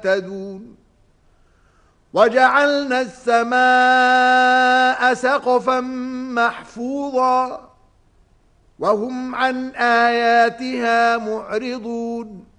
يهتدون وجعلنا السماء سقفا محفوظا وهم عن آياتها معرضون